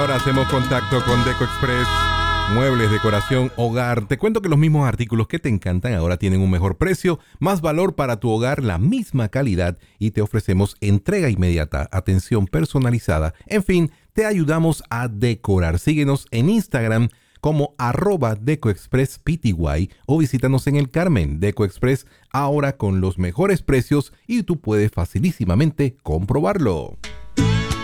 ahora hacemos contacto con Deco Express. Muebles, decoración, hogar. Te cuento que los mismos artículos que te encantan ahora tienen un mejor precio, más valor para tu hogar, la misma calidad y te ofrecemos entrega inmediata, atención personalizada. En fin, te ayudamos a decorar. Síguenos en Instagram como @DecoExpressPty o visítanos en el Carmen. Deco Express ahora con los mejores precios y tú puedes facilísimamente comprobarlo.